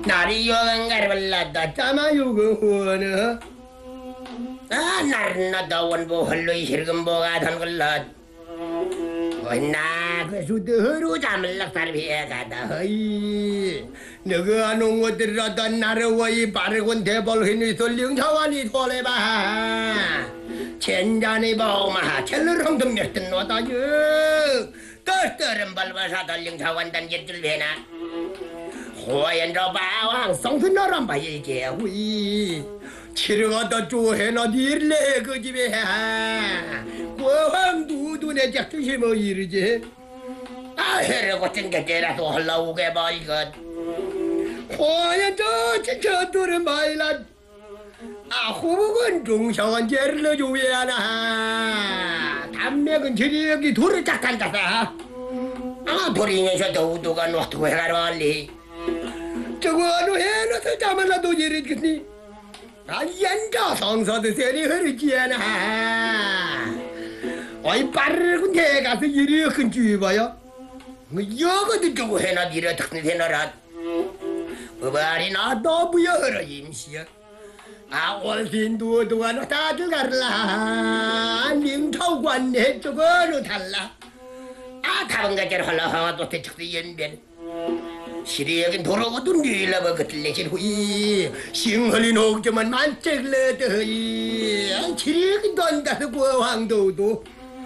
Nari yogan garwala da Tama yugo huana. narna dawan bo hallo hirgam bo gadan gullat. Wena Sudah jamlak tarbiya gada. Hai. Naga anu ngodira dan narawai bargon tebal hini soling tawani tole bah. Cendani bau maha celurong demnerten wata je. Terterem balbasa daling tawan dan jedul bena. Hoyan ro bawang song tunoram bayi je hui. 치르가다 쪼해나 닐래 그 집에 고황 두두네 작두시 뭐 이르지 해를 고친 게라도 흘러오게 봐 이것. 호야 저 진짜들은 말라 후복은 종상한 제를 조회하나 담맥은 저리 여기 돌을 짝 탄다사 도리에서 더우도가 놓고 해가로 알리. 저거 해놔서 자만라도 이르겠니 연자 성사도 세리 흐르지않아 어이 빠르군 대가서 이리 큰 주봐요 여거도 주고 해나 니라 탁니 해나라. 어바리 나도 부여 흐르 임시여. 올신도 동안 다들 가라 닝타관네 저거로 달라 다른 가지를 흘러하도 대척도 연변. 시리여긴 도로고도 니라버 그틀레실 후이 싱헐린 옥저만 만쩍러더이 치리여긴 돈가서 고황도도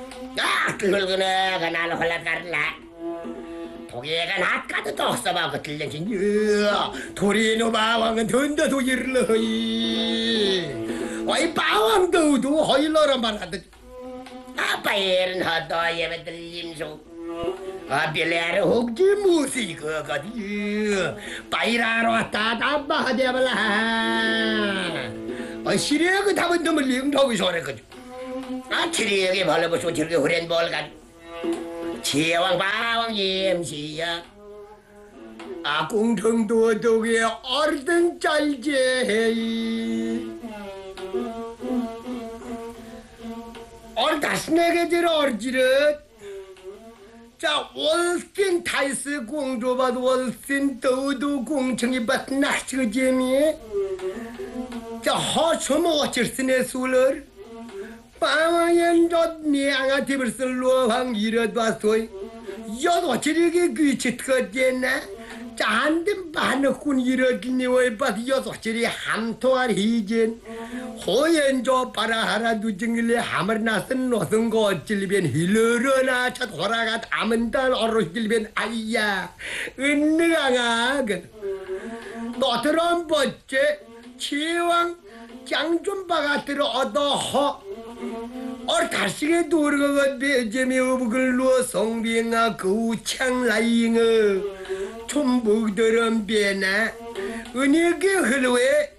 그걸그네 나는 흘러가라. 독예가 낫가도 또 써봐 그틀레실 도리노 바왕은 돈다 도이르러이 어이 바왕도도 허일러라 말하듯 바이른 하다 예배 들림소. 빌레르 혹지 무시 그거지 바이라로 왔다 담바 하대발라 시리여그 답은 너무 링타고 소리 거지 치리여기 벌러보소 저렇게 후렌 볼간. 지왕 바왕 임시야. 공청도 독에 얼든 짤제해 다시 내게 들 얼지릇 자 월신 타이스 공조받 월신 더우도 공청이 받 나치고 재미 자 허초모 어쩔스네 술을 빵엔 젖 미앙아 티벌슬 로황 이러다소이 여도 저리게 귀치트거제나 자 한든 반어군 이러기니 왜받 여도 저리 함토할 희진 호연조 바라하라 누정일래 하머나선 노선 거 어찔리변 힐러러나 차 돌아가 담은달 어로힐변 아이야 은느강아 너처럼 버째 치왕 장좀바가 들어 얻어 다시게 도르가 배제미 어부글로 성빙아 그우창 라잉어 촌북들은 배나 은혜게 흘러에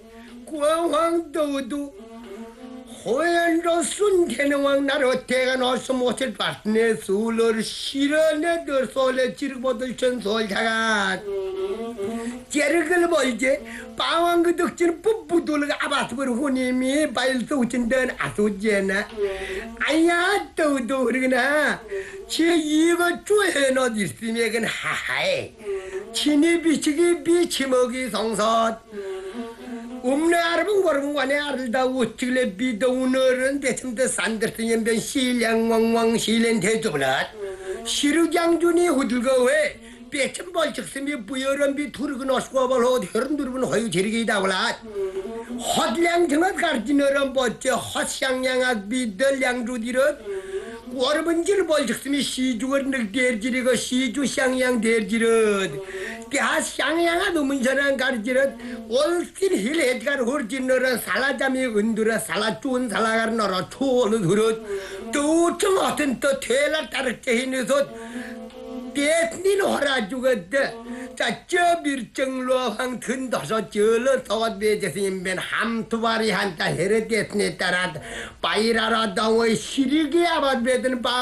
구황도도 호연로 순태능왕 나로 대가 넣어서 못을 받네 술을 실어내 들 솔에 지르보들 전솔자가 제르글 벌제 빵왕 그 덕지는 뿜뿌돌가 아바스벌 호님이 발소 우친던 아소제나 아야 또도 그러구나 제 이거 쪼해넣어 있으면 그 하하에 친이 비치기 비치먹이 성섯 umne arbung gorung wane arda wuchile bido uneren 대첨대 산들스 연변 실량 왕왕 실렌 대조블랏 시르장준이 후들거왜 배참 벌칙스미 부여런 비 두르근 어스고벌 호 혈은 두르근 허유 제리기다 올랏 헛량 정한 가르치너런 버째 헛샹양악 비들 양주디릇 워르번질 벌칙스미 시주건 늑대지리고 시주 샹양 대지릇 야 샹양아 노문전한 가르치릇 올길 힐헤드가 홀진너런 살라잠이 은두라 살라쭈은 살라가르 너러 초를 들릇 또청 어떤 또 퇴라 따르게 해내서 대신이 호라 죽었다 저 밀정로 황 든다서 절러 소대제스님변 함투바리 한타 헤르 대신에 따라 바이라라 당의 시리게 아바베든 바